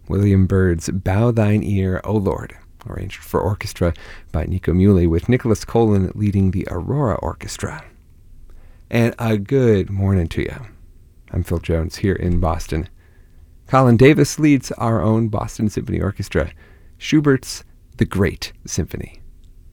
William Byrd's Bow Thine Ear, O Lord, arranged for orchestra by Nico Muhly, with Nicholas Colin leading the Aurora Orchestra. And a good morning to you. I'm Phil Jones here in Boston. Colin Davis leads our own Boston Symphony Orchestra, Schubert's The Great Symphony.